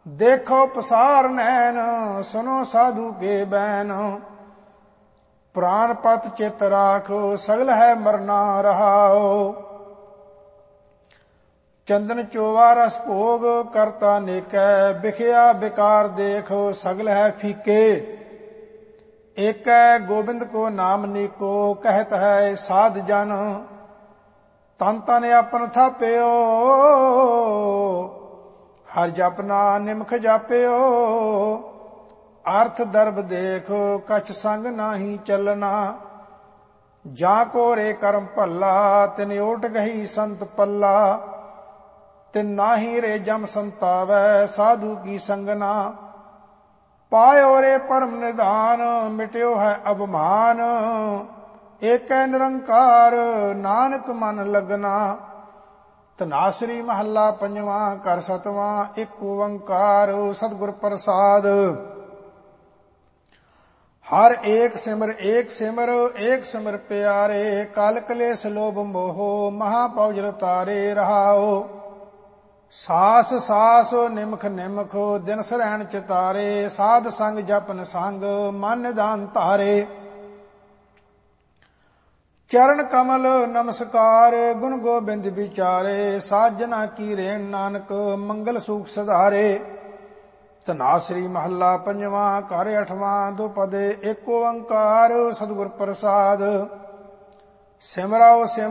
देखो पसार नैन सुनो साधु के बैन। प्राण पत चित राखो सगल है मरना रहाओ। चंदन चोवा रस भोग करता नेकै बिखया बिकार देखो सगल है फीके। एक गोबिंद को नाम नीको कहत है साध जन। तन तन अपन थाप्यो हर जपना निमख जाप्यो। अर्थ दर्भ देखो कछ संग नाही चलना। जा को रे कर्म भला तिन ओट गही संत पल्ला। तिन नाही रे जम संतावै साधु की संगना। पायो रे परम निधान मिट्यो है अभिमान। एक निरंकार नानक मन लगना। धनासरी महला पंजवा कर सतवां एक ओंकार सतगुर प्रसाद। हर एक सिमर एक सिमर प्यारे। काल कलेस लोभ मोह महापौजल तारे रहाओ। सास सास निमख निमख दिन सरैन चितारे। साध संग जपन संग मन निधान तारे। चरण कमल नमस्कार गुण गोबिंद विचारे। साजना की रेण नानक मंगल सुख सधारे। धनासरी महला पंजवा घर अठवां दुपदे एक ओंकार सतगुर प्रसाद। सिमराओ